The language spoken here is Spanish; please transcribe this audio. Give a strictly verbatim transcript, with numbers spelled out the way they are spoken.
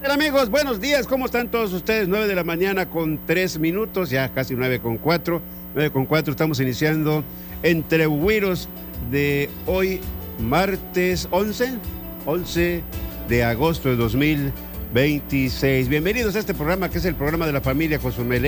tal, amigos? Buenos días, ¿cómo están todos ustedes? Nueve de la mañana con tres minutos, ya casi nueve con cuatro. Nueve con cuatro, estamos iniciando Entre Güiros de hoy, martes once, once de agosto de dos mil veintiséis. Bienvenidos a este programa que es el programa de la familia Cozumel.